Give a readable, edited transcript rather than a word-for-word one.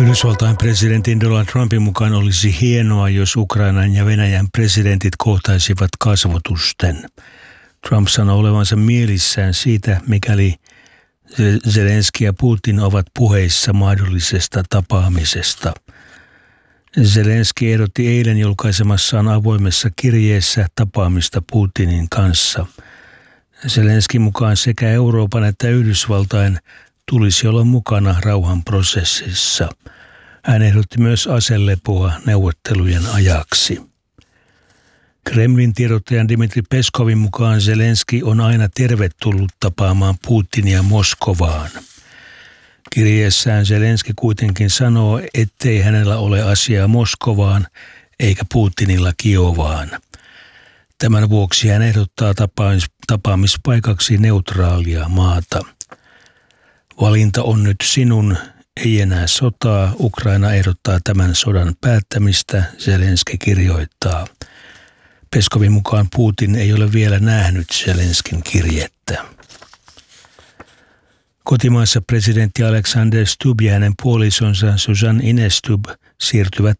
Yhdysvaltain presidentin Donald Trumpin mukaan olisi hienoa, jos Ukrainan ja Venäjän presidentit kohtaisivat kasvotusten. Trump sanoo olevansa mielissään siitä, mikäli Zelenski ja Putin ovat puheissa mahdollisesta tapaamisesta. Zelenski ehdotti eilen julkaisemassaan avoimessa kirjeessä tapaamista Putinin kanssa. Zelenskin mukaan sekä Euroopan että Yhdysvaltain tulisi olla mukana rauhanprosessissa. Hän ehdotti myös aselepoa neuvottelujen ajaksi. Kremlin tiedottajan Dmitri Peskovin mukaan Zelenski on aina tervetullut tapaamaan Putinia Moskovaan. Kirjeessään Zelenski kuitenkin sanoo, ettei hänellä ole asiaa Moskovaan eikä Putinilla Kiovaan. Tämän vuoksi hän ehdottaa tapaamispaikaksi neutraalia maata. Valinta on nyt sinun, ei enää sotaa. Ukraina ehdottaa tämän sodan päättämistä, Zelenski kirjoittaa. Peskovin mukaan Putin ei ole vielä nähnyt Zelenskin kirjettä. Kotimaassa presidentti Alexander Stubb ja hänen puolisonsa Susan Inestub siirtyvät